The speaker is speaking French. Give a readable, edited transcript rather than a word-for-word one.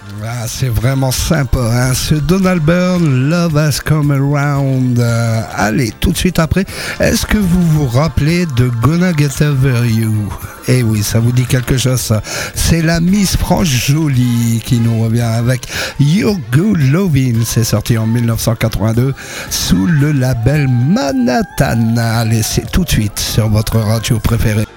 Ah, c'est vraiment sympa, hein? Ce Donald Byrne, Love Has Come Around. Allez, tout de suite après, est-ce que vous vous rappelez de Gonna Get Over You? Eh oui, ça vous dit quelque chose, ça. C'est la Miss France Jolie qui nous revient avec Your Good Lovin'. C'est sorti en 1982 sous le label Manhattan. Allez, c'est tout de suite sur votre radio préférée.